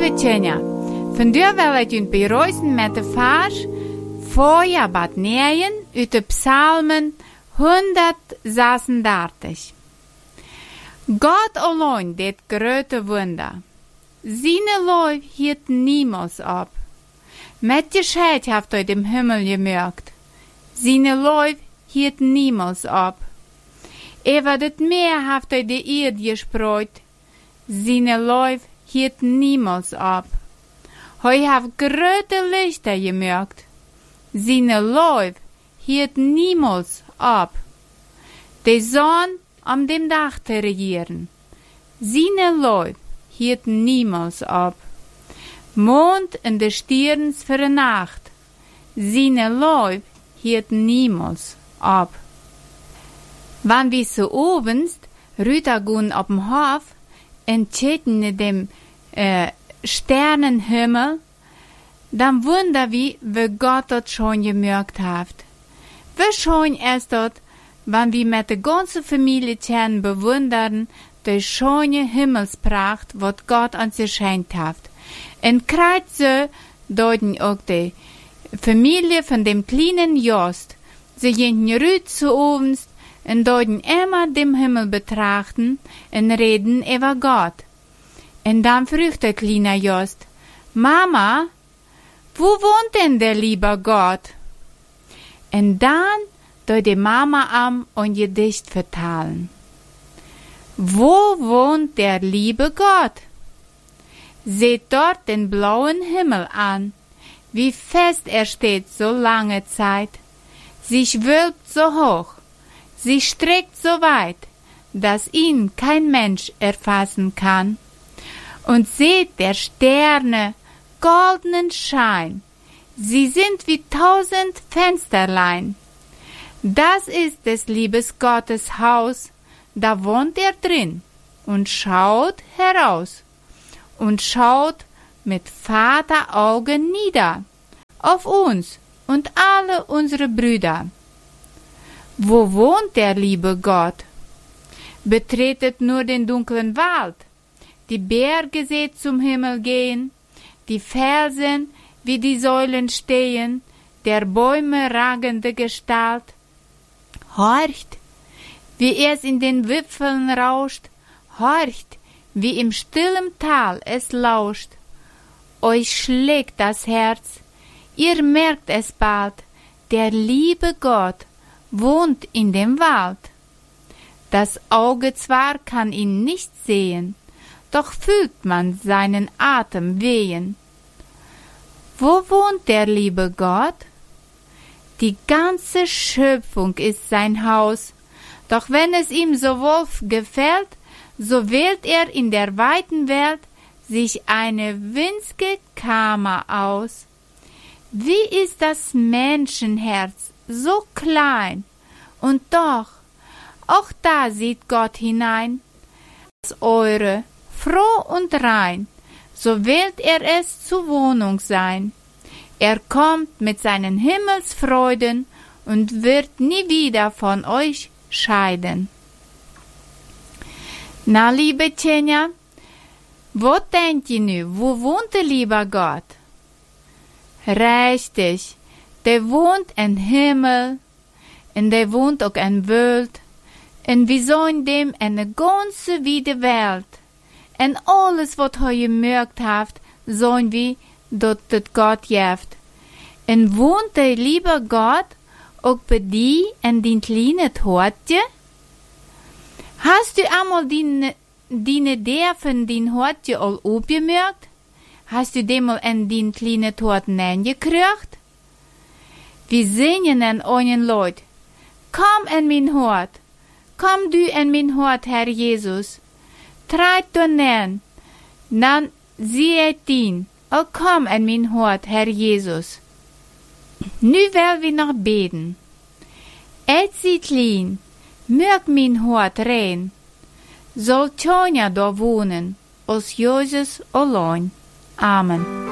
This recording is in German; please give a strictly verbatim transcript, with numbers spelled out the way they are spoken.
lieve Tjenja, vandaag wil ik u beruisen met de vers voor je bad neeën uit de psalmen honderdzesendertig. God alleen deed grote wunder. Zijn lof hield niemals op. Met je scheid heeft hij dem Himmel gemerkt. Zijn lof hield niemals op. Over het meer heeft hij de Erde gespreid. Zijn lof hield niemals op. Hij heeft grote lichter gemerkt. Zijn lof hield niemals op. De zon om dem dag te regieren. Zijn lof hield niemals op. Mond en de sterren voor de nacht. Zijn lof hield niemals op. Wann wir so abends rübergehen auf dem Hof und checken dem äh, Sternenhimmel, dann wundern wir, wie Gott das schon gemerkt hat. Wie schön ist das, wenn wir mit der ganzen Familie können bewundern, die schöne Himmelspracht, was Gott uns geschenkt hat. Und gerade so deuten auch die Familie von dem kleinen Jost, sie gehen rüber zu abends und deuten immer dem Himmel betrachten und reden über Gott. Und dann fragt der kleine Jost, Mama, wo wohnt denn der liebe Gott? Und dann deut die Mama am und Gedicht vertalen. Wo wohnt der liebe Gott? Seht dort den blauen Himmel an, wie fest er steht so lange Zeit. Sie schwölbt so hoch, sie streckt so weit, dass ihn kein Mensch erfassen kann. Und seht der Sterne goldenen Schein, sie sind wie tausend Fensterlein. Das ist des liebes Gottes Haus, da wohnt er drin und schaut heraus und schaut mit Vateraugen nieder auf uns und alle unsere Brüder. Wo wohnt der liebe Gott? Betretet nur den dunklen Wald, die Berge seht zum Himmel gehen, die Felsen wie die Säulen stehen, der Bäume ragende Gestalt. Horcht, wie es in den Wipfeln rauscht, horcht, wie im stillen Tal es lauscht. Euch schlägt das Herz, ihr merkt es bald, der liebe Gott wohnt in dem Wald. Das Auge zwar kann ihn nicht sehen, doch fühlt man seinen Atem wehen. Wo wohnt der liebe Gott? Die ganze Schöpfung ist sein Haus, doch wenn es ihm so wohl gefällt, so wählt er in der weiten Welt sich eine winzige Kammer aus. Wie ist das Menschenherz so klein, und doch, auch da sieht Gott hinein. Das eure, froh und rein, so wählt er es zur Wohnung sein. Er kommt mit seinen Himmelsfreuden und wird nie wieder von euch scheiden. Na, liebe Tjenja, wo denkt ihr nu, wo wohnt der liebe Gott? Richtig, der wohnt im Himmel, und der wohnt auch in Welt, und wir sollen dem eine ganze weite Welt, und alles, was er gemerkt hat, sollen wir dort Gott jeft. Und wohnt der liebe Gott auch bei dir in dein kleines Hortje? Hast du einmal deine, deine Idee von dein Hortje all aufgemerkt? Hast du dem mal in dein kleines Hort neingekriegt? Wir singen an euren Leut. Komm in mein Hort, komm du in mein Hort, Herr Jesus. Treit du nen, dann sieht ihn, oh komm in mein Hort, Herr Jesus. Nu will wir noch beten. Et sieht lien, mög mein Hort rein, soll Tjonja da wohnen, aus Jesus allein. Amen.